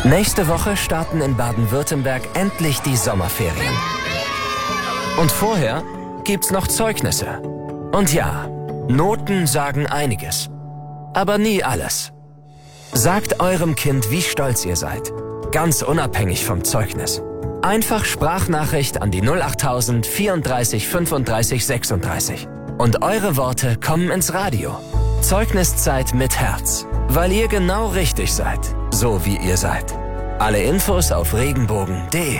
Nächste Woche starten in Baden-Württemberg endlich die Sommerferien. Und vorher gibt's noch Zeugnisse. Und ja, Noten sagen einiges. Aber nie alles. Sagt eurem Kind, wie stolz ihr seid. Ganz unabhängig vom Zeugnis. Einfach Sprachnachricht an die 08000 34 35 36. Und eure Worte kommen ins Radio. Zeugniszeit mit Herz. Weil ihr genau richtig seid. So wie ihr seid. Alle Infos auf regenbogen.de.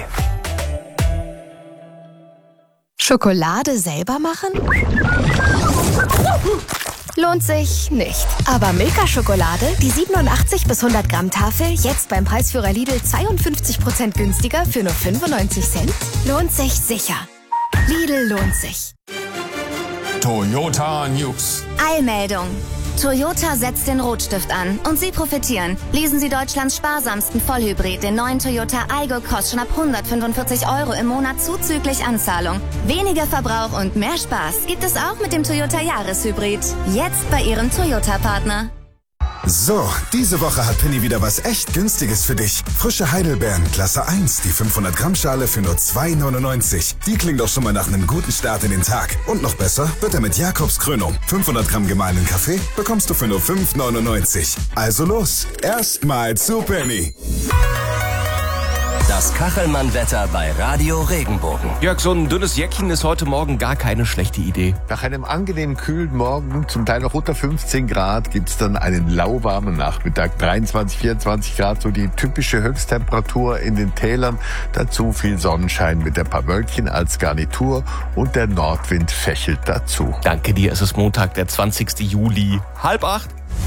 Schokolade selber machen? Lohnt sich nicht. Aber Milka-Schokolade, die 87 bis 100 Gramm Tafel, jetzt beim Preisführer Lidl 52% günstiger für nur 95 Cent? Lohnt sich sicher. Lidl lohnt sich. Toyota News. Eilmeldung. Toyota setzt den Rotstift an und Sie profitieren. Lesen Sie Deutschlands sparsamsten Vollhybrid, den neuen Toyota Aygo Cross, schon ab 145 € im Monat zuzüglich Anzahlung. Weniger Verbrauch und mehr Spaß gibt es auch mit dem Toyota Jahreshybrid. Jetzt bei Ihrem Toyota-Partner. So, diese Woche hat Penny wieder was echt Günstiges für dich. Frische Heidelbeeren, Klasse 1, die 500 Gramm Schale für nur 2,99. Die klingt doch schon mal nach einem guten Start in den Tag. Und noch besser wird er mit Jakobs Krönung. 500 Gramm gemahlenen Kaffee bekommst du für nur 5,99. Also los, erstmal zu Penny. Das Kachelmann-Wetter bei Radio Regenbogen. Jörg, so ein dünnes Jäckchen ist heute Morgen gar keine schlechte Idee. Nach einem angenehmen kühlen Morgen, zum Teil noch unter 15 Grad, gibt's dann einen lauwarmen Nachmittag. 23, 24 Grad, so die typische Höchsttemperatur in den Tälern. Dazu viel Sonnenschein mit ein paar Wölkchen als Garnitur und der Nordwind fächelt dazu. Danke dir, es ist Montag, der 20. Juli, 7:30.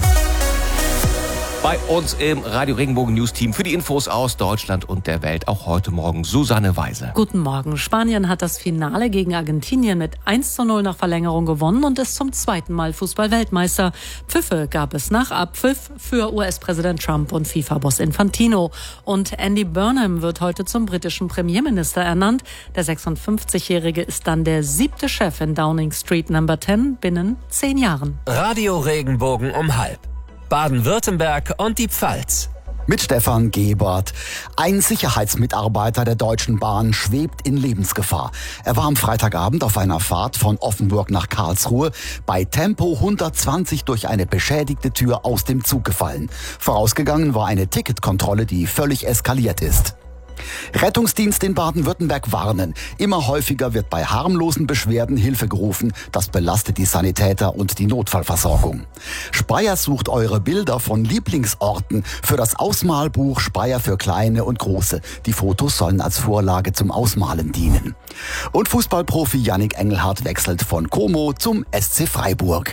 Bei uns im Radio Regenbogen News Team für die Infos aus Deutschland und der Welt auch heute Morgen Susanne Weise. Guten Morgen. Spanien hat das Finale gegen Argentinien mit 1:0 nach Verlängerung gewonnen und ist zum zweiten Mal Fußball-Weltmeister. Pfiffe gab es nach Abpfiff für US-Präsident Trump und FIFA-Boss Infantino. Und Andy Burnham wird heute zum britischen Premierminister ernannt. Der 56-Jährige ist dann der 7. Chef in Downing Street No. 10 binnen 10 Jahren. Radio Regenbogen um 12:30. Baden-Württemberg und die Pfalz. Mit Stefan Gebert. Ein Sicherheitsmitarbeiter der Deutschen Bahn schwebt in Lebensgefahr. Er war am Freitagabend auf einer Fahrt von Offenburg nach Karlsruhe bei Tempo 120 durch eine beschädigte Tür aus dem Zug gefallen. Vorausgegangen war eine Ticketkontrolle, die völlig eskaliert ist. Rettungsdienste in Baden-Württemberg warnen. Immer häufiger wird bei harmlosen Beschwerden Hilfe gerufen. Das belastet die Sanitäter und die Notfallversorgung. Speyer sucht eure Bilder von Lieblingsorten für das Ausmalbuch Speyer für Kleine und Große. Die Fotos sollen als Vorlage zum Ausmalen dienen. Und Fußballprofi Yannick Engelhardt wechselt von Como zum SC Freiburg.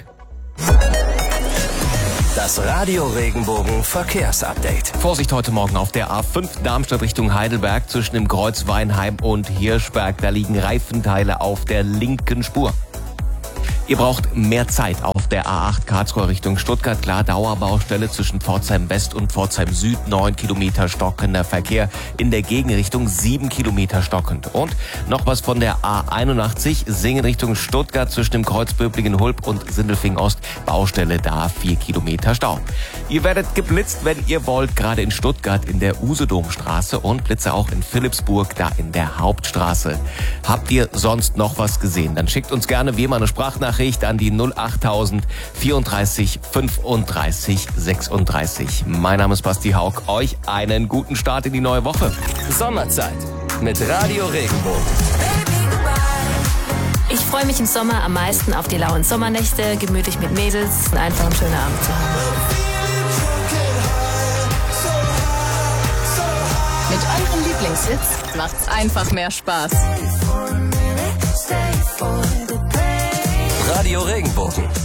Das Radio Regenbogen Verkehrsupdate. Vorsicht heute Morgen auf der A5 Darmstadt Richtung Heidelberg zwischen dem Kreuz Weinheim und Hirschberg. Da liegen Reifenteile auf der linken Spur. Ihr braucht mehr Zeit auf der A8 Karlsruhe Richtung Stuttgart. Klar, Dauerbaustelle zwischen Pforzheim West und Pforzheim Süd. 9 Kilometer stockender Verkehr. In der Gegenrichtung 7 Kilometer stockend. Und noch was von der A81 Singen Richtung Stuttgart zwischen dem Kreuz Böblingen-Hulb und Sindelfingen Ost. Baustelle da 4 Kilometer Stau. Ihr werdet geblitzt, wenn ihr wollt, gerade in Stuttgart in der Usedomstraße und Blitze auch in Philippsburg, da in der Hauptstraße. Habt ihr sonst noch was gesehen? Dann schickt uns gerne wie immer eine Sprachnachricht an die 08000 34 35 36. Mein Name ist Basti Haug. Euch einen guten Start in die neue Woche. Sommerzeit mit Radio Regenbogen. Ich freue mich im Sommer am meisten auf die lauen Sommernächte, gemütlich mit Mädels und einfach einen schönen Abend zu haben. Mit eurem Lieblingshits macht's einfach mehr Spaß. Radio Regenbogen.